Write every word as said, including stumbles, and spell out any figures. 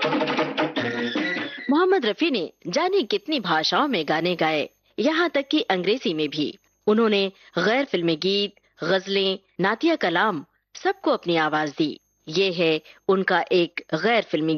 मोहम्मद रफी ने जाने कितनी भाषाओं में गाने गाए, यहाँ तक कि अंग्रेजी में भी। उन्होंने गैर फिल्मी गीत, गजलें, नातिया कलाम सबको अपनी आवाज दी। ये है उनका एक गैर फिल्मी